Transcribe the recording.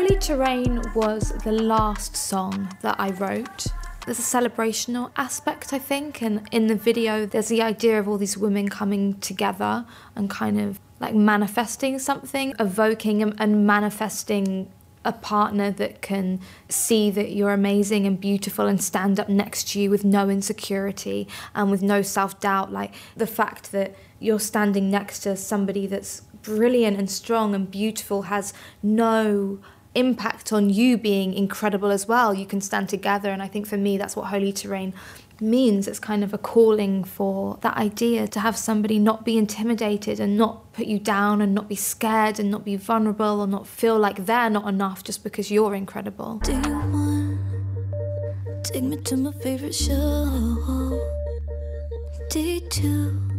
Holy Terrain was the last song that I wrote. There's a celebrational aspect, I think, and in the video there's the idea of all these women coming together and kind of like manifesting something, evoking and manifesting a partner that can see that you're amazing and beautiful and stand up next to you with no insecurity and with no self-doubt. Like the fact that you're standing next to somebody that's brilliant and strong and beautiful has no impact on you being incredible as well. You can stand together, and I think for me that's what Holy Terrain means. It's kind of a calling for that idea to have somebody not be intimidated and not put you down and not be scared and not be vulnerable or not feel like they're not enough just because you're incredible. Do you want take me to my favorite show? D2